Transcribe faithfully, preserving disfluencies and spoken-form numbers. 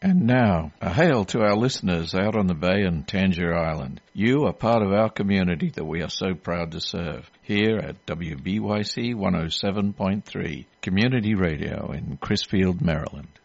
And now, a hail to our listeners out on the bay and Tangier Island. You are part of our community that we are so proud to serve. Here at W B Y C one oh seven point three, Community Radio in Crisfield, Maryland.